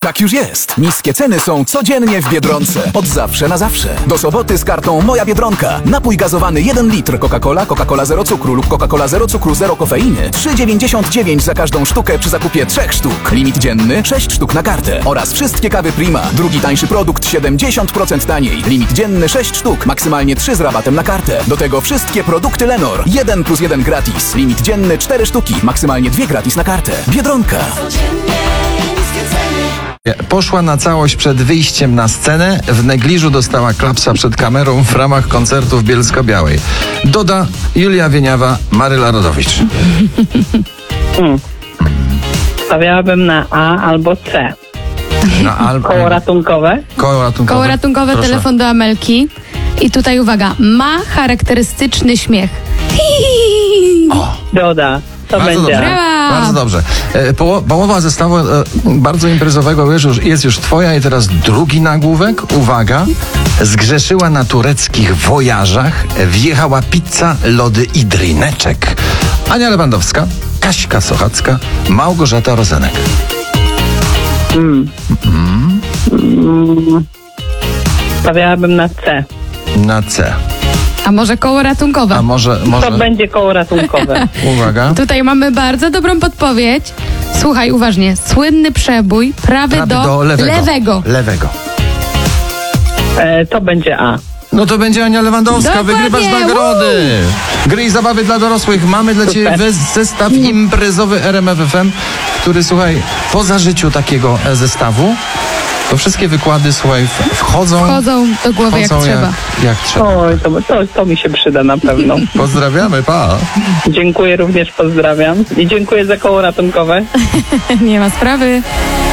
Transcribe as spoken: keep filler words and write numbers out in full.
Tak już jest. Niskie ceny są codziennie w Biedronce. Od zawsze na zawsze. Do soboty z kartą Moja Biedronka. Napój gazowany jeden litr Coca-Cola, Coca-Cola zero cukru lub Coca-Cola zero cukru, zero kofeiny. trzy dziewięćdziesiąt dziewięć za każdą sztukę przy zakupie trzech sztuk. Limit dzienny sześć sztuk na kartę. Oraz wszystkie kawy Prima. Drugi tańszy produkt siedemdziesiąt procent taniej. Limit dzienny sześć sztuk. Maksymalnie trzy z rabatem na kartę. Do tego wszystkie produkty Lenor. jeden plus jeden gratis. Limit dzienny cztery sztuki. Maksymalnie dwie gratis na kartę. Biedronka. Poszła na całość przed wyjściem na scenę. W negliżu dostała klapsa przed kamerą w ramach koncertu w Bielsko-Białej. Doda Julia Wieniawa, Maryla Rodowicz. Hmm. Stawiałabym na A albo C. Na al... Koło ratunkowe. Koło ratunkowe. Koło ratunkowe, Proszę. telefon do Amelki. I tutaj uwaga, ma charakterystyczny śmiech. O. Doda. To Bardzo będzie dobrze. Brawa! Bardzo dobrze. E, poło- Połowa zestawu e, bardzo imprezowego jest już, jest już twoja i teraz drugi nagłówek. Uwaga. Zgrzeszyła na tureckich wojażach. Wjechała pizza, lody i drineczek. Ania Lewandowska, Kaśka Sochacka, Małgorzata Rozenek. Mm. Mm. Mm. Stawiałabym na C. Na C. A może koło ratunkowe? A może... To może... będzie koło ratunkowe. Uwaga. Tutaj mamy bardzo dobrą podpowiedź. Słuchaj uważnie. Słynny przebój, prawy, Prawy do, do lewego. lewego. Lewego. E, to będzie A. No to będzie Ania Lewandowska, Dokładnie, wygrywasz nagrody. Gry i zabawy dla dorosłych. Mamy dla ciebie Super. wes- zestaw imprezowy R M F F M, który, słuchaj, po zażyciu takiego e, zestawu, to wszystkie wykłady, słuchaj, w- wchodzą, Wchodzą do głowy jak wchodzą trzeba. Jak, jak trzeba. Oj, to, to, to mi się przyda na pewno. Pozdrawiamy, pa. Dziękuję również, pozdrawiam. I dziękuję za koło ratunkowe. Nie ma sprawy.